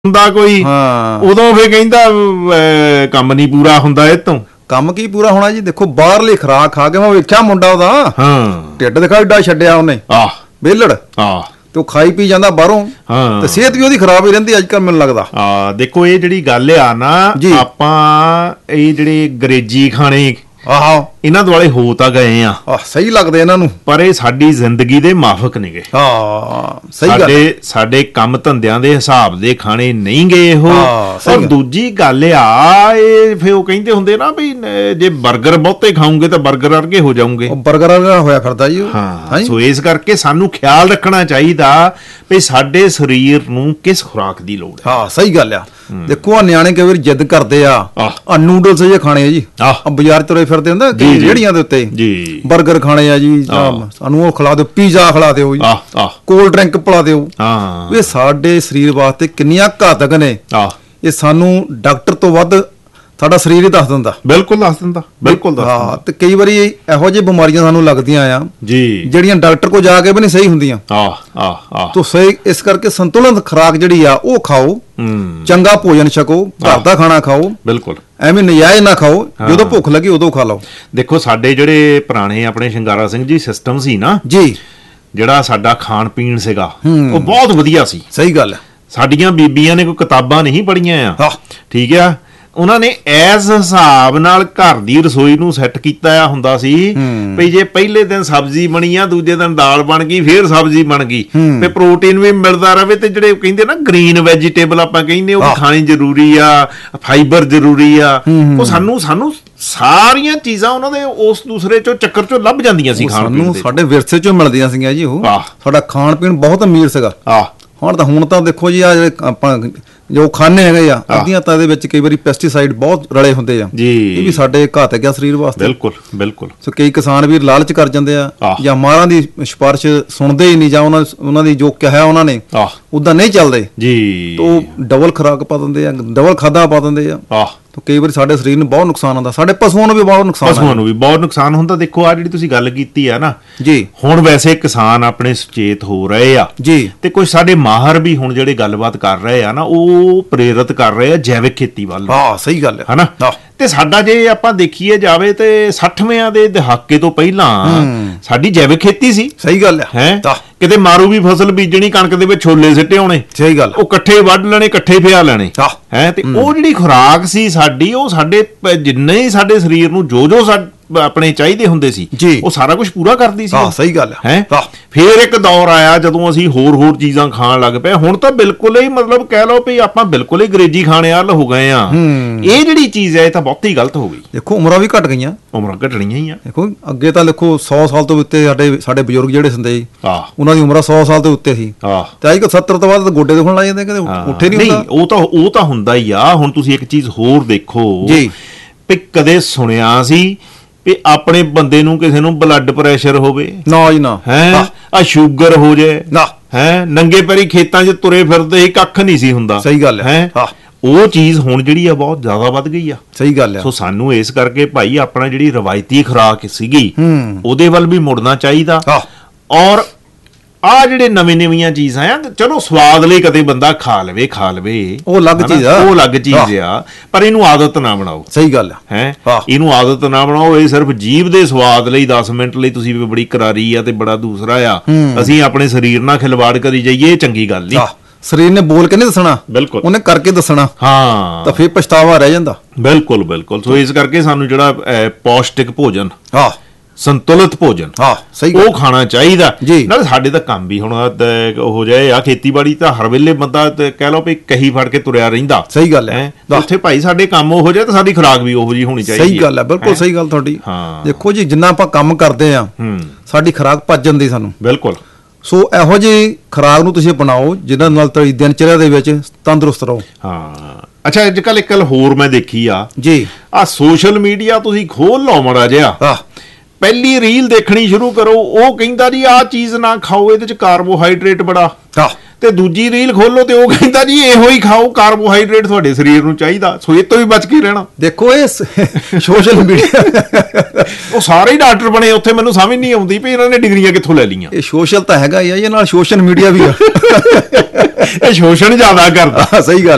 ਹੁੰਦਾ ਕੋਈ ਉਦੋਂ ਫੇ ਕਹਿੰਦਾ ਕੰਮ ਨਹੀਂ ਪੂਰਾ ਹੁੰਦਾ ਇਹ ਤੋਂ। ਕੰਮ ਕੀ ਪੂਰਾ ਹੋਣਾ ਜੀ? ਦੇਖੋ ਬਾਹਰਲੀ ਖੁਰਾਕ ਖਾ ਕੇ ਮੈਂ ਵੇਖਿਆ ਮੁੰਡਾ ਉਹਦਾ ਢਿੱਡ ਦਿਖਾ ਏਡਾ ਛੱਡਿਆ ਉਹਨੇ ਵਿਹਲੜ ਤੇ ਉਹ ਖਾਈ ਪੀ ਜਾਂਦਾ ਬਾਹਰੋਂ ਤੇ ਸਿਹਤ ਵੀ ਉਹਦੀ ਖਰਾਬ ਹੀ ਰਹਿੰਦੀ ਅੱਜ ਕੱਲ ਮੈਨੂੰ ਲੱਗਦਾ। ਦੇਖੋ ਇਹ ਜਿਹੜੀ ਗੱਲ ਆ ਨਾ ਆਪਾਂ ਇਹ ਜਿਹੜੇ ਅੰਗਰੇਜ਼ੀ ਖਾਣੇ ਆਹੋ ਇਹਨਾਂ ਦੁਆਲੇ ਹੋ ਤਾਂ ਗਏ ਆ ਸਹੀ ਲੱਗਦੇ ਇਹਨਾਂ ਨੂੰ ਪਰ ਇਹ ਸਾਡੀ ਜ਼ਿੰਦਗੀ ਦੇ ਮਾਫਕ ਨਹੀਂ ਗਏ। ਸਹੀ ਗੱਲ ਸਾਡੇ ਕੰਮ ਧੰਦਿਆਂ ਦੇ ਹਿਸਾਬ ਦੇ ਖਾਣੇ ਨਹੀਂ ਗਏ ਉਹ। ਔਰ ਦੂਜੀ ਗੱਲ ਆ ਇਹ ਫੇ ਉਹ ਕਹਿੰਦੇ ਹੁੰਦੇ ਨਾ ਵੀ ਜੇ 버ਗਰ ਬਹੁਤੇ ਖਾਓਗੇ ਤਾਂ 버ਗਰ ਵਰਗੇ ਹੋ ਜਾਓਗੇ। 버ਗਰ ਵਰਗਾ ਹੋਇਆ ਫਿਰਦਾ ਜੀ। ਸੋ ਇਸ ਕਰਕੇ ਸਾਨੂੰ ਖਿਆਲ ਰੱਖਣਾ ਚਾਹੀਦਾ ਵੀ ਸਾਡੇ ਸਰੀਰ ਨੂੰ ਕਿਸ ਖੁਰਾਕ ਦੀ ਲੋੜ ਹੈ। ਸਹੀ ਗੱਲ ਆ। ਦੇਖੋ ਆ ਨਿਆਣੇ ਕਈ ਵਾਰੀ ਜਿੱਦ ਕਰਦੇ ਆ ਨੂਡਲਸ ਜੇ ਖਾਣੇ ਆ ਜੀ ਬਾਜ਼ਾਰ ਤੁਰੇ ਫਿਰਦੇ ਹੁੰਦਾ ਰੇਹੜੀਆਂ ਦੇ ਉੱਤੇ 버ਗਰ ਖਾਣੇ ਆ ਜੀ ਸਾਨੂੰ ਉਹ ਖਿਲਾ ਦਿਓ ਪੀਜ਼ਾ ਖਿਲਾ ਦਿਓ ਜੀ ਕੋਲਡ ਡਰਿੰਕ ਪਿਲਾ ਦਿਓ। ਇਹ ਸਾਡੇ ਸਰੀਰ ਵਾਸਤੇ ਕਿੰਨੀਆਂ ਘਾਤਕ ਨੇ ਇਹ ਸਾਨੂੰ ਡਾਕਟਰ ਤੋਂ ਵੱਧ ਸਾਡਾ ਸਰੀਰ ਹੀ ਦੱਸ ਦਿੰਦਾ। ਬਿਲਕੁਲ ਦੱਸ ਦਿੰਦਾ ਬਿਲਕੁਲ ਤੇ ਕਈ ਵਾਰੀ ਇਹੋ ਜਿਹੀ ਬਿਮਾਰੀਆਂ ਸਾਨੂੰ ਲੱਗਦੀਆਂ ਆ ਜਿਹੜੀਆਂ ਡਾਕਟਰ ਕੋਲ ਜਾ ਕੇ ਵੀ ਨਹੀਂ ਸਹੀ ਹੁੰਦੀਆਂ। ਤੋ ਸਹੀ ਇਸ ਕਰਕੇ ਸੰਤੁਲਨ ਖੁਰਾਕ ਜਿਹੜੀ ਆ ਉਹ ਖਾਓ ਚੰਗਾ ਭੋਜਨ ਛਕੋ ਘਰ ਦਾ ਖਾਣਾ ਖਾਓ ਬਿਲਕੁਲ ਐਵੇਂ ਨਜਾਇਜ਼ ਨਾ ਖਾਓ ਜਦੋਂ ਭੁੱਖ ਲੱਗੀ ਉਦੋਂ ਖਾ ਲਓ। ਦੇਖੋ ਸਾਡੇ ਜਿਹੜੇ ਪੁਰਾਣੇ ਆਪਣੇ ਸ਼ਿੰਗਾਰਾ ਸਿੰਘ ਜੀ ਸਿਸਟਮ ਸੀ ਨਾ ਜੀ ਜਿਹੜਾ ਸਾਡਾ ਖਾਣ ਪੀਣ ਸੀਗਾ ਉਹ ਬਹੁਤ ਵਧੀਆ ਸੀ। ਸਹੀ ਗੱਲ ਹੈ। ਸਾਡੀਆਂ ਬੀਬੀਆਂ ਨੇ ਕੋਈ ਕਿਤਾਬਾਂ ਨਹੀਂ ਪੜ੍ਹੀਆਂ ਆ ਠੀਕ ਆ ਉਹਨਾਂ ਨੇ ਇਸ ਹਿਸਾਬ ਨਾਲ ਘਰ ਦੀ ਰਸੋਈ ਨੂੰ ਸੈੱਟ ਕੀਤਾ ਆ ਹੁੰਦਾ ਸੀ ਵੀ ਜੇ ਪਹਿਲੇ ਦਿਨ ਸਬਜ਼ੀ ਬਣੀ ਆ ਦੂਜੇ ਦਿਨ ਦਾਲ ਬਣ ਗਈ ਫੇਰ ਸਬਜ਼ੀ ਬਣ ਗਈ ਤੇ ਪ੍ਰੋਟੀਨ ਵੀ ਮਿਲਦਾ ਰਵੇ ਤੇ ਜਿਹੜੇ ਕਹਿੰਦੇ ਨਾ ਗ੍ਰੀਨ ਵੈਜੀਟੇਬਲ ਆਪਾਂ ਕਹਿੰਦੇ ਉਹ ਖਾਣੀ ਜ਼ਰੂਰੀ ਆ ਫਾਈਬਰ ਜ਼ਰੂਰੀ ਆ ਉਹ ਸਾਨੂੰ ਸਾਰੀਆਂ ਚੀਜ਼ਾਂ ਉਹਨਾਂ ਦੇ ਉਸ ਦੂਸਰੇ ਚੋਂ ਚੱਕਰ ਚੋਂ ਲੱਭ ਜਾਂਦੀਆਂ ਸੀ ਖਾਣ ਪੀਣ ਦੇ ਸਾਡੇ ਵਿਰਸੇ ਚੋਂ ਮਿਲਦੀਆਂ ਸੀਗੀਆਂ ਜੀ ਉਹ ਸਾਡਾ ਖਾਣ ਪੀਣ ਬਹੁਤ ਅਮੀਰ ਸੀਗਾ। ਹੁਣ ਤਾਂ ਦੇਖੋ ਜੀ ਆ ਜਿਹੜੇ ਆਪਾਂ ਜੋ ਖਾਣੇ ਹੈਗੇ ਆ ਅੱਧੀਆਂ ਤਾਂ ਇਹਦੇ ਵਿੱਚ ਕਈ ਵਾਰੀ ਪੈਸਟੀਸਾਈਡ ਬਹੁਤ ਰਲੇ ਹੁੰਦੇ ਆ ਇਹ ਵੀ ਸਾਡੇ ਘਾਤਕ ਆ ਸਰੀਰ ਵਾਸਤੇ। ਬਿਲਕੁਲ ਬਿਲਕੁਲ। ਸੋ ਕਈ ਕਿਸਾਨ ਵੀਰ ਲਾਲਚ ਕਰ ਜਾਂਦੇ ਆ ਜਾਂ ਮਾਰਾਂ ਦੀ ਸਿਫਾਰਿਸ਼ ਸੁਣਦੇ ਹੀ ਨਹੀਂ ਜਾਂ ਉਹਨਾਂ ਦੀ ਜੋ ਕਿਹਾ ਉਹਨਾਂ ਨੇ ਉਦਾਂ ਨਹੀਂ ਚੱਲਦੇ ਜੀ ਤੋ ਡਬਲ ਖੁਰਾਕ ਪਾ ਦਿੰਦੇ ਆ ਡਬਲ ਖਾਦਾ ਪਾ ਦਿੰਦੇ ਆ ਤਾਂ ਕਈ ਵਾਰੀ ਸਾਡੇ ਸਰੀਰ ਨੂੰ ਬਹੁਤ ਨੁਕਸਾਨ ਹੁੰਦਾ ਸਾਡੇ ਪਸ਼ੂਆਂ ਨੂੰ ਵੀ ਬਹੁਤ ਨੁਕਸਾਨ ਹੁੰਦਾ। ਦੇਖੋ ਆ ਜਿਹੜੀ ਤੁਸੀਂ ਗੱਲ ਕੀਤੀ ਆ ਨਾ ਜੀ ਹੁਣ ਵੈਸੇ ਕਿਸਾਨ ਆਪਣੇ ਸੁਚੇਤ ਹੋ ਰਹੇ ਆ ਜੀ ਤੇ ਕੁਝ ਸਾਡੇ ਮਾਹਰ ਵੀ ਹੁਣ ਜਿਹੜੇ ਗੱਲਬਾਤ ਕਰ ਰਹੇ ਆ ਨਾ ਉਹ ਪ੍ਰੇਰਿਤ ਕਰ ਰਹੇ ਆ ਜੈਵਿਕ ਖੇਤੀ ਵੱਲ। ਸਹੀ ਗੱਲ ਹੈ ਹਨਾ ਤੇ ਸਾਡਾ ਜੇ ਆਪਾਂ ਦੇਖੀਏ ਜਾਵੇ ਤੇ 60ਵੇਂ ਦੇ ਦਹਾਕੇ ਤੋਂ ਪਹਿਲਾਂ ਸਾਡੀ ਜੈਵਿਕ ਖੇਤੀ ਸੀ। ਸਹੀ ਗੱਲ ਹੈ। ਕਿਤੇ ਮਾਰੂ ਵੀ ਫਸਲ ਬੀਜਣੀ ਕਣਕ ਦੇ ਵਿੱਚ ਛੋਲੇ ਸਿੱਟੇ ਆਉਣੇ। ਸਹੀ ਗੱਲ। ਉਹ ਇਕੱਠੇ ਵੱਢ ਲੈਣੇ ਇਕੱਠੇ ਫਿਆ ਲੈਣੇ ਹੈ ਤੇ ਉਹ ਜਿਹੜੀ ਖੁਰਾਕ ਸੀ ਸਾਡੀ ਉਹ ਸਾਡੇ ਜਿੰਨੇ ਹੀ ਸਾਡੇ ਸਰੀਰ ਨੂੰ ਜੋ ਆਪਣੇ ਚਾਹੀਦੇ ਹੁੰਦੇ ਸੀ ਉਹ ਸਾਰਾ ਕੁਝ ਪੂਰਾ ਕਰਦੀ ਸੀ। ਸਹੀ ਗੱਲ ਹੈ। ਫੇਰ ਇੱਕ ਦੌਰ ਆਇਆ ਜਦੋਂ ਅਸੀਂ ਹੋਰ ਚੀਜ਼ਾਂ ਖਾਣ ਲੱਗ ਪਏ ਹੁਣ ਤਾਂ ਬਿਲਕੁਲ ਹੀ ਮਤਲਬ ਕਹਿ ਲਓ ਵੀ ਆਪਾਂ ਬਿਲਕੁਲ ਹੀ ਅੰਗਰੇਜ਼ੀ ਖਾਣੇ ਵੱਲ ਹੋ ਗਏ ਆ। ਇਹ ਜਿਹੜੀ ਚੀਜ਼ ਹੈ ਇਹ ਤਾਂ ਬਹੁਤੀ ਗਲਤ ਹੋ ਗਈ। ਦੇਖੋ ਉਮਰਾਂ ਵੀ ਘਟ ਗਈਆਂ ਉਮਰਾਂ ਘਟਣੀਆਂ ਹੀ ਆ। ਦੇਖੋ ਅੱਗੇ ਤਾਂ ਦੇਖੋ 100 ਸਾਲ ਤੋਂ ਉੱਤੇ ਸਾਡੇ ਬਜ਼ੁਰਗ ਜਿਹੜੇ ਹੁੰਦੇ ਸੀ ਉਹਨਾਂ ਦੀ ਉਮਰਾਂ 100 ਸਾਲ ਤੋਂ ਉੱਤੇ ਸੀ ਤੇ ਅੱਜ ਕੱਲ੍ਹ 70 ਤੋਂ ਬਾਅਦ ਗੋਡੇ ਦੁਖਣ ਲੱਗ ਜਾਂਦੇ ਕਹਿੰਦੇ ਉੱਠੇ ਨਹੀਂ ਹੁੰਦਾ। ਉਹ ਤਾਂ ਹੁੰਦਾ ਹੀ ਆ। ਹੁਣ ਤੁਸੀਂ ਇੱਕ ਚੀਜ਼ ਹੋਰ ਦੇਖੋ ਜੀ ਵੀ ਕਦੇ ਸੁਣਿਆ ਸੀ ਵੀ ਆਪਣੇ ਬੰਦੇ ਨੂੰ ਕਿਸੇ ਨੂੰ ਬਲੱਡ ਪ੍ਰੈਸ਼ਰ ਹੋਵੇ ਨਾ ਜੀ ਨਾ ਹੈ ਆ ਸ਼ੂਗਰ ਹੋ ਜਾਏ ਨਾ ਹੈ ਨੰਗੇ ਪੈਰੀ ਖੇਤਾਂ 'ਚ ਤੁਰੇ ਫਿਰਦੇ ਕੱਖ ਨਹੀਂ ਸੀ ਹੁੰਦਾ। ਸਹੀ ਗੱਲ ਹੈ। ਉਹ ਚੀਜ਼ ਹੁਣ ਜਿਹੜੀ ਆ ਬਹੁਤ ਜ਼ਿਆਦਾ ਵੱਧ ਗਈ ਆ। ਸਹੀ ਗੱਲ ਹੈ। ਸੋ ਸਾਨੂੰ ਇਸ ਕਰਕੇ ਭਾਈ ਆਪਣਾ ਜਿਹੜੀ ਰਵਾਇਤੀ ਖੁਰਾਕ ਸੀਗੀ ਉਹਦੇ ਵੱਲ ਵੀ ਮੁੜਨਾ ਚਾਹੀਦਾ। ਔਰ ਆ ਜਿਹੜੇ ਨਵੀਆਂ ਚੀਜ਼ਾਂ ਆ ਚਲੋ ਸਵਾਦ ਲਈ ਕਦੇ ਬੰਦਾ ਖਾ ਲਵੇ ਉਹ ਅਲੱਗ ਚੀਜ਼ ਆ ਪਰ ਇਹਨੂੰ ਆਦਤ ਨਾ ਬਣਾਓ। ਸਹੀ ਗੱਲ ਹੈ। ਇਹਨੂੰ ਆਦਤ ਨਾ ਬਣਾਓ। ਇਹ ਸਿਰਫ ਜੀਭ ਦੇ ਸਵਾਦ ਲਈ 10 ਮਿੰਟ ਲਈ ਤੁਸੀਂ ਵੀ ਬੜੀ ਕਰਾਰੀ ਆ ਤੇ ਬੜਾ ਦੂਸਰਾ ਆ ਅਸੀਂ ਆਪਣੇ ਸਰੀਰ ਨਾਲ ਖਿਲਵਾੜ ਕਰੀ ਜਾਈਏ ਇਹ ਚੰਗੀ ਗੱਲ ਨਹੀਂ। ਸਰੀਰ ਨੇ ਬੋਲ ਕੇ ਨਹੀਂ ਦੱਸਣਾ ਬਿਲਕੁਲ ਉਹਨੇ ਕਰਕੇ ਦੱਸਣਾ ਤਾਂ ਫਿਰ ਪਛਤਾਵਾ ਰਹਿ ਜਾਂਦਾ। ਬਿਲਕੁਲ ਸੋ ਇਸ ਕਰਕੇ ਸਾਨੂੰ ਜਿਹੜਾ ਪੌਸ਼ਟਿਕ ਭੋਜਨ ਸੰਤੁਲਿਤ ਭੋਜਨ ਸਹੀ ਉਹ ਖਾਣਾ ਚਾਹੀਦਾ। ਨਾਲੇ ਸਾਡੇ ਤਾਂ ਕੰਮ ਵੀ ਹੁਣ ਹੋ ਜਾਏ ਆ ਖੇਤੀਬਾੜੀ ਤਾਂ ਹਰ ਵੇਲੇ ਬੰਦਾ ਕਹਿ ਲਓ ਵੀ ਕਹੀ ਫੜ ਕੇ ਤੁਰਿਆ ਰਹਿੰਦਾ। ਸਹੀ ਗੱਲ ਹੈ। ਉੱਥੇ ਭਾਈ ਸਾਡੇ ਕੰਮ ਉਹ ਜਾਏ ਤਾਂ ਸਾਡੀ ਖੁਰਾਕ ਵੀ ਉਹੋ ਜਿਹੀ ਹੋਣੀ ਚਾਹੀਦੀ। ਸਹੀ ਗੱਲ ਹੈ। ਬਿਲਕੁਲ ਸਹੀ ਗੱਲ ਤੁਹਾਡੀ। ਦੇਖੋ ਜੀ ਜਿੰਨਾ ਆਪਾਂ ਕੰਮ ਕਰਦੇ ਆ ਸਾਡੀ ਖੁਰਾਕ ਪਚ ਜਾਂਦੀ ਸਾਨੂੰ। ਬਿਲਕੁਲ। ਸੋ ਇਹੋ ਜਿਹੀ ਖੁਰਾਕ ਨੂੰ ਤੁਸੀਂ ਅਪਣਾਓ ਜਿਹਨਾਂ ਨਾਲ ਤੁਹਾਡੀ ਦਿਨਚਰਿਆ ਦੇ ਵਿੱਚ ਤੰਦਰੁਸਤ ਰਹੋ। ਅੱਛਾ ਅੱਜ ਕੱਲ ਇੱਕ ਗੱਲ ਹੋਰ ਮੈਂ ਦੇਖੀ ਆ ਜੀ ਆ ਸੋਸ਼ਲ ਮੀਡੀਆ ਤੁਸੀਂ ਖੋਲ ਲਓ ਮਾੜਾ ਜਿਹਾ ਪਹਿਲੀ ਰੀਲ ਦੇਖਣੀ ਸ਼ੁਰੂ ਕਰੋ ਉਹ ਕਹਿੰਦਾ ਜੀ ਆਹ ਚੀਜ਼ ਨਾ ਖਾਓ ਇਹਦੇ ਚ ਕਾਰਬੋਹਾਈਡਰੇਟ ਬੜਾ ਤੇ ਦੂਜੀ ਰੀਲ ਖੋਲੋ ਤੇ ਉਹ ਕਹਿੰਦਾ ਜੀ ਇਹੋ ਹੀ ਖਾਓ ਕਾਰਬੋਹਾਈਡਰੇਟ ਤੁਹਾਡੇ ਸਰੀਰ ਨੂੰ ਚਾਹੀਦਾ। ਸੋ ਇਹ ਤੋਂ ਵੀ ਬਚ ਕੇ ਰਹਿਣਾ। ਦੇਖੋ ਇਹ ਸੋਸ਼ਲ ਮੀਡੀਆ ਉਹ ਸਾਰੇ ਹੀ ਡਾਕਟਰ ਬਣੇ ਉੱਥੇ ਮੈਨੂੰ ਸਮਝ ਨਹੀਂ ਆਉਂਦੀ ਵੀ ਇਹਨਾਂ ਨੇ ਡਿਗਰੀਆਂ ਕਿੱਥੋਂ ਲੈ ਲਈਆਂ। ਇਹ ਸੋਸ਼ਲ ਤਾਂ ਹੈਗਾ ਹੀ ਆ ਇਹ ਨਾਲ ਸੋਸ਼ਲ ਮੀਡੀਆ ਵੀ ਆ ਇਹ ਸ਼ੋਸ਼ਣ ਜ਼ਿਆਦਾ ਕਰਦਾ। ਸਹੀ ਗੱਲ।